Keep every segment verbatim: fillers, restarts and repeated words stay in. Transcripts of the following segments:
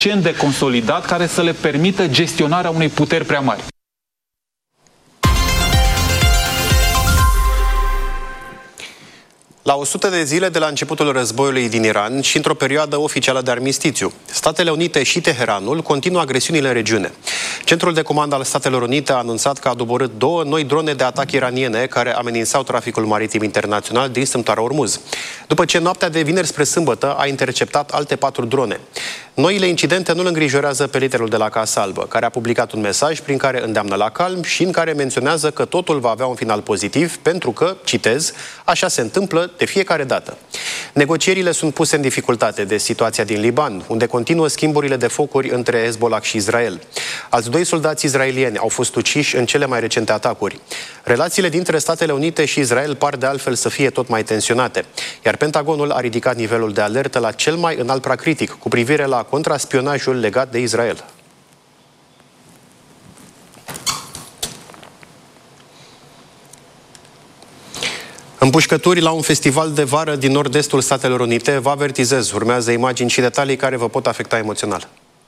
de consolidat care să le permită gestionarea unei puteri prea mari. La o sută de zile de la începutul războiului din Iran și într-o perioadă oficială de armistițiu, Statele Unite și Teheranul continuă agresiunile în regiune. Centrul de comandă al Statelor Unite a anunțat că a doborât două noi drone de atac iraniene care amenințau traficul maritim internațional din strâmtoarea Ormuz, după ce noaptea de vineri spre sâmbătă a interceptat alte patru drone. Noile incidente nu îl îngrijorează pe liderul de la Casa Albă, care a publicat un mesaj prin care îndeamnă la calm și în care menționează că totul va avea un final pozitiv pentru că, citez, așa se întâmplă de fiecare dată. Negocierile sunt puse în dificultate de situația din Liban, unde continuă schimburile de focuri între Hezbollah și Israel. Alți doi soldați israelieni au fost uciși în cele mai recente atacuri. Relațiile dintre Statele Unite și Israel par de altfel să fie tot mai tensionate, iar Pentagonul a ridicat nivelul de alertă la cel mai înalt pracritic cu privire la contraspionajul legat de Israel. Împușcături la un festival de vară din nord-estul Statelor Unite. Vă avertizez, urmează imagini și detalii care vă pot afecta emoțional.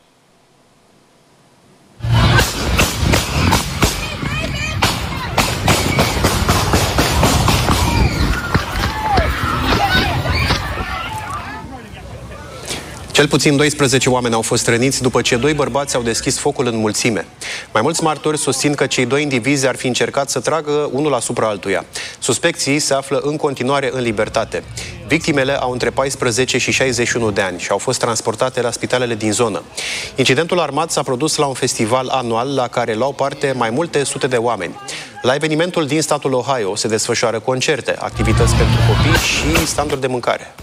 Cel puțin doisprezece oameni au fost răniți după ce doi bărbați au deschis focul în mulțime. Mai mulți martori susțin că cei doi indivizi ar fi încercat să tragă unul asupra altuia. Suspecții se află în continuare în libertate. Victimele au între paisprezece și șaizeci și unu de ani și au fost transportate la spitalele din zonă. Incidentul armat s-a produs la un festival anual la care luau parte mai multe sute de oameni. La evenimentul din statul Ohio se desfășoară concerte, activități pentru copii și standuri de mâncare.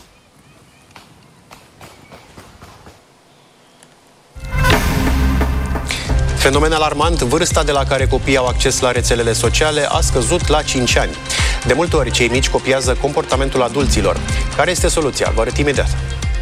Fenomen alarmant, vârsta de la care copiii au acces la rețelele sociale a scăzut la cinci ani. De multe ori, cei mici copiază comportamentul adulților. Care este soluția? Vă arăt imediat.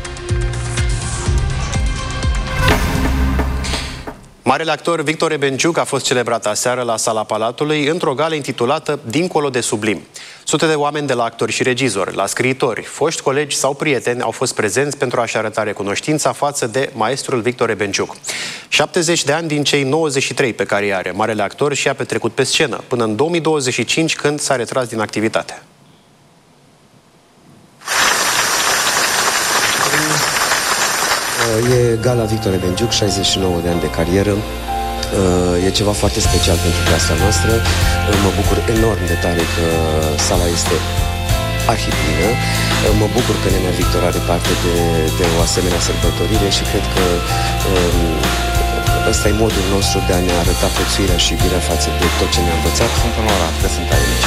Marele actor Victor Rebenciuc a fost celebrat aseară la Sala Palatului într-o gală intitulată Dincolo de sublim. Sute de oameni de la actori și regizori, la scriitori, foști colegi sau prieteni au fost prezenți pentru a-și arăta recunoștința față de maestrul Victor Rebenciuc. șaptezeci de ani din cei nouăzeci și trei pe care i are, marele actor și-a petrecut pe scenă, până în două mii douăzeci și cinci, când s-a retras din activitate. E gala Victor Rebenciuc, șaizeci și nouă de ani de carieră. E ceva foarte special pentru piața noastră. Mă bucur enorm de tare că sala este arhiplină. Mă bucur că nenea Victor are parte de, de o asemenea sărbătorire și cred că um, ăsta e modul nostru de a ne arăta prețuirea și iubirea față de tot ce ne-a învățat. Sunt onorat că sunt aici.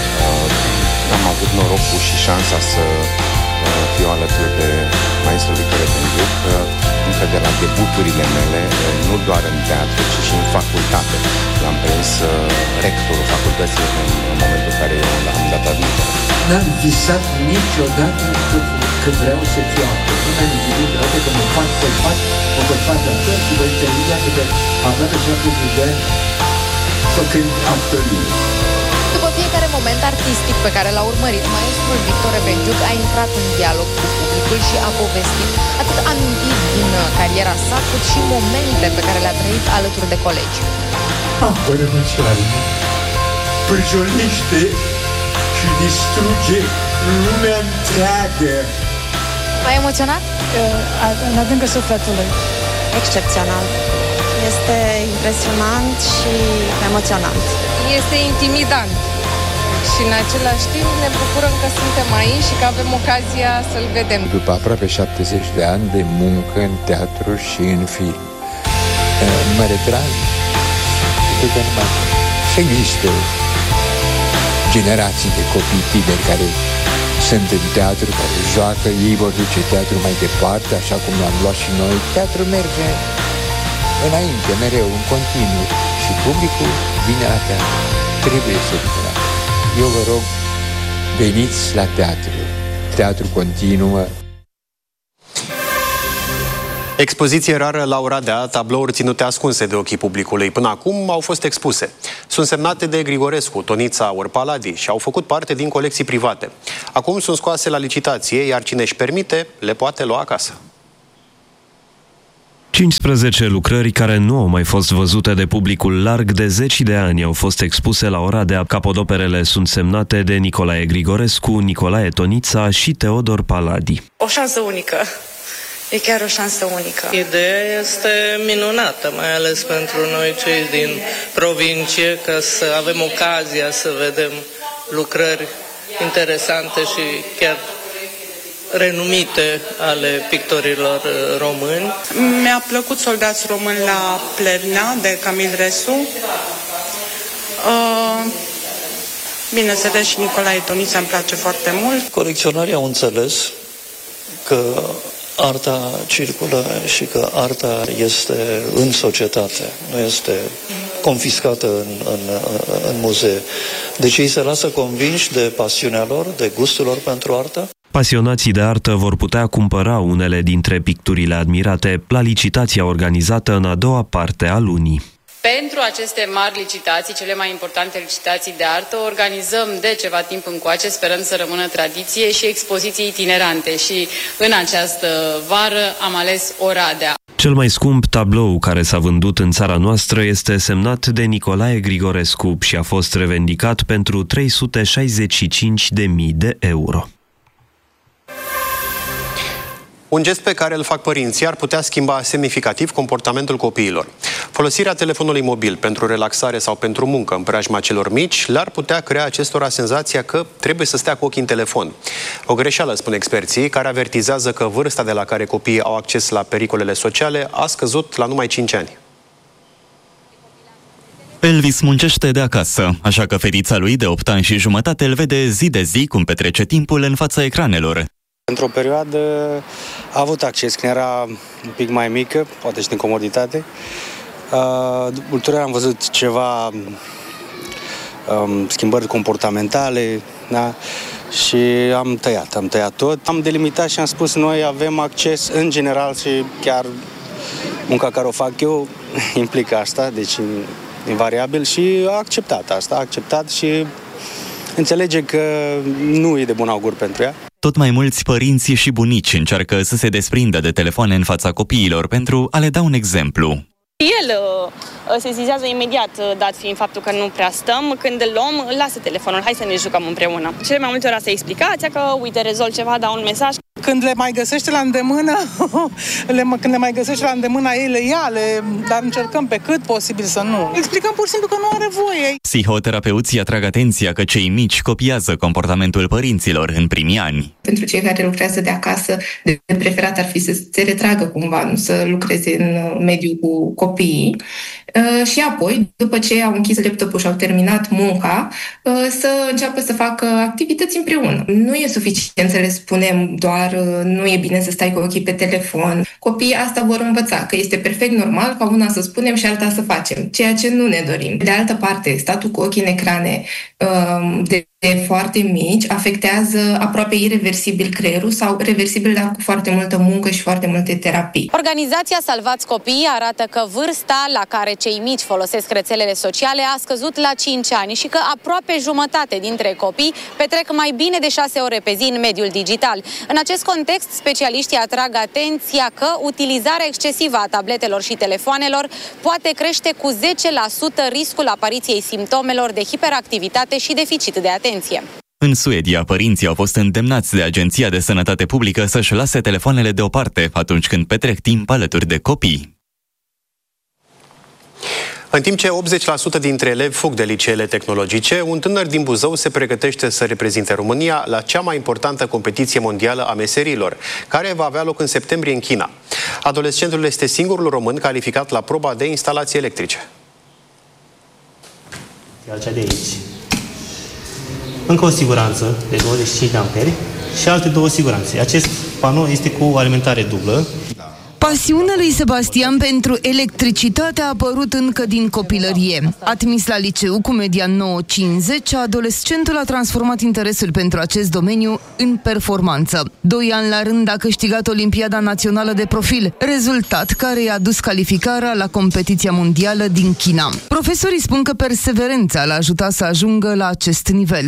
Uh, am avut norocul și șansa să uh, fiu alături de maestrul Victor Rebenciuc, uh, încă de la debuturile mele, uh, nu doar în teatru, ci și în facultate. L-am prins uh, rectorul facultății în, în momentul în care eu am dat admitere. N-am visat niciodată că, că vreau să fiu actor. Nu mi-am gândit vreodată că mă fac pe pat, mă voi face actor și voi termina de aproape șaptezeci de ani făcând actorie. După fiecare moment artistic pe care l-a urmărit, maestrul Victor Rebenciuc a intrat în dialog cu publicul și a povestit atât amintiri din cariera sa, cât și momente pe care le-a trăit alături de colegi. Apără măsoarele, prăjolește și distruge lumea întreagă. M-ai emoționat? În adâncul sufletului. Excepțional. Este impresionant și emoționant. Este intimidant. Și în același timp ne bucurăm că suntem aici și că avem ocazia să-l vedem. După aproape șaptezeci de ani de muncă în teatru și în film, mă retrag pentru că nu mai există generații de copii tineri care sunt în teatru, care joacă, ei vor duce teatru mai departe, așa cum l-am luat și noi. Teatru merge înainte, mereu, în continuu și publicul vine la teatru. Trebuie să vină la teatru. Eu vă rog, veniți la teatru. Teatru continuă. Expoziție rară la Oradea, tablouri ținute ascunse de ochii publicului. Până acum au fost expuse. Sunt semnate de Grigorescu, Tonița ori Paladi și au făcut parte din colecții private. Acum sunt scoase la licitație, iar cine își permite, le poate lua acasă. cincisprezece lucrări care nu au mai fost văzute de publicul larg de zeci de ani au fost expuse la Oradea. Capodoperele sunt semnate de Nicolae Grigorescu, Nicolae Tonița și Teodor Paladi. O șansă unică. E chiar o șansă unică. Ideea este minunată, mai ales pentru noi cei din provincie, că să avem ocazia să vedem lucrări interesante și chiar renumite ale pictorilor români. Mi-a plăcut Soldați români la Plevna de Camil Resu. Uh, bineînțeles și Nicolae Tonița îmi place foarte mult. Colecționarii au înțeles că arta circulă și că arta este în societate, nu este confiscată în, în, în muzee. Deci ei se lasă convinși de pasiunea lor, de gustul lor pentru artă. Pasionații de artă vor putea cumpăra unele dintre picturile admirate la licitația organizată în a doua parte a lunii. Pentru aceste mari licitații, cele mai importante licitații de artă, organizăm de ceva timp încoace, sperăm să rămână tradiție, și expoziții itinerante. Și în această vară am ales Oradea. Cel mai scump tablou care s-a vândut în țara noastră este semnat de Nicolae Grigorescu și a fost revendicat pentru trei sute șaizeci și cinci de mii de euro. Un gest pe care îl fac părinții ar putea schimba semnificativ comportamentul copiilor. Folosirea telefonului mobil pentru relaxare sau pentru muncă în preajma celor mici le-ar putea crea acestora senzația că trebuie să stea cu ochii în telefon. O greșeală, spun experții, care avertizează că vârsta de la care copiii au acces la pericolele sociale a scăzut la numai cinci ani. Elvis muncește de acasă, așa că fetița lui de opt ani și jumătate îl vede zi de zi cum petrece timpul în fața ecranelor. Într-o perioadă a avut acces, când era un pic mai mică, poate și din comoditate. Uh, ulterior am văzut ceva um, schimbări comportamentale, da? Și am tăiat, am tăiat tot. Am delimitat și am spus, noi avem acces în general și chiar munca care o fac eu implică asta, deci invariabil, și a acceptat asta, a acceptat și înțelege că nu e de bun augur pentru ea. Tot mai mulți părinți și bunici încearcă să se desprindă de telefoane în fața copiilor pentru a le da un exemplu. El uh, se zizează imediat, dat fiind faptul că nu prea stăm. Când îl luăm, lasă telefonul, hai să ne jucăm împreună. Cele mai multe ori asta e explicația, că uite, rezolv ceva, dau un mesaj. Când le mai găsește la îndemână, le, când le mai găsește la îndemână, ei le ia, le, dar încercăm pe cât posibil să nu. Explicăm pur și simplu că nu are voie. Psihoterapeuții atrag atenția că cei mici copiază comportamentul părinților în primii ani. Pentru cei care lucrează de acasă, de preferat ar fi să se retragă cumva, nu să lucreze în mediul cu copiii. Și apoi, după ce au închis laptopul și au terminat munca, să înceapă să facă activități împreună. Nu e suficient să le spunem doar nu e bine să stai cu ochii pe telefon. Copiii asta vor învăța, că este perfect normal ca una să spunem și alta să facem, ceea ce nu ne dorim. De altă parte, statul cu ochii în ecrane de de foarte mici afectează aproape ireversibil creierul sau reversibil, dar cu foarte multă muncă și foarte multe terapii. Organizația Salvați Copiii arată că vârsta la care cei mici folosesc rețelele sociale a scăzut la cinci ani și că aproape jumătate dintre copii petrec mai bine de șase ore pe zi în mediul digital. În acest context, specialiștii atrag atenția că utilizarea excesivă a tabletelor și telefoanelor poate crește cu zece la sută riscul apariției simptomelor de hiperactivitate și deficit de atenție. În Suedia, părinții au fost îndemnați de Agenția de Sănătate Publică să-și lase telefoanele deoparte atunci când petrec timp alături de copii. În timp ce optzeci la sută dintre elevi fug de liceele tehnologice, un tânăr din Buzău se pregătește să reprezinte România la cea mai importantă competiție mondială a meserilor, care va avea loc în septembrie în China. Adolescentul este singurul român calificat la proba de instalații electrice. Iar cea de aici. Încă o siguranță de douăzeci și cinci de amperi și alte două siguranțe. Acest panou este cu alimentare dublă. Pasiunea lui Sebastian pentru electricitate a apărut încă din copilărie. Admis la liceu cu media nouă virgulă cincizeci, adolescentul a transformat interesul pentru acest domeniu în performanță. Doi ani la rând a câștigat Olimpiada Națională de Profil, rezultat care i-a dus calificarea la competiția mondială din China. Profesorii spun că perseverența l-a ajutat să ajungă la acest nivel.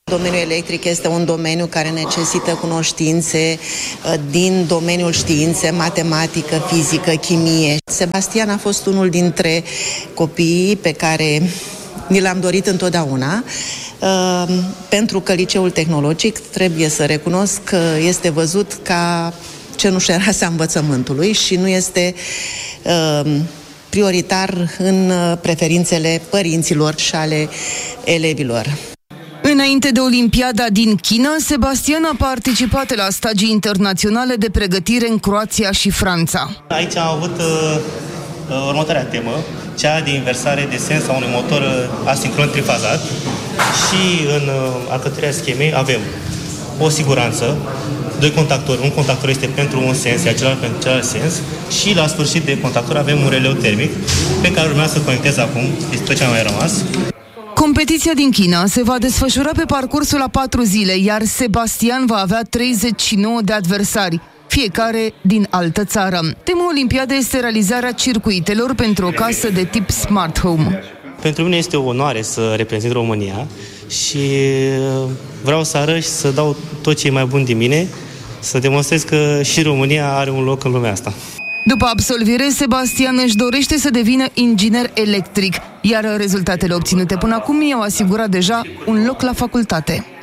Domeniul electric este un domeniu care necesită cunoștințe din domeniul științe, matematică, fizică, chimie. Sebastian a fost unul dintre copiii pe care ni l-am dorit întotdeauna, pentru că liceul tehnologic, trebuie să recunosc că este văzut ca cenușărasa învățământului și nu este prioritar în preferințele părinților și ale elevilor. Înainte de Olimpiada din China, Sebastian a participat la stagii internaționale de pregătire în Croația și Franța. Aici am avut uh, următoarea temă, cea de inversare de sens a unui motor uh, asincron trifazat și în uh, alcătuirea schemei avem o siguranță, doi contactori, un contactor este pentru un sens, iar celălalt pentru celălalt sens și la sfârșit de contactor avem un releu termic pe care urmează să conectez acum, este tot ce a mai rămas. Competiția din China se va desfășura pe parcursul a patru zile, iar Sebastian va avea treizeci și nouă de adversari, fiecare din altă țară. Tema Olimpiadei este realizarea circuitelor pentru o casă de tip smart home. Pentru mine este o onoare să reprezint România și vreau să arăt și să dau tot ce e mai bun din mine, să demonstrez că și România are un loc în lumea asta. După absolvire, Sebastian își dorește să devină inginer electric, iar rezultatele obținute până acum i-au asigurat deja un loc la facultate.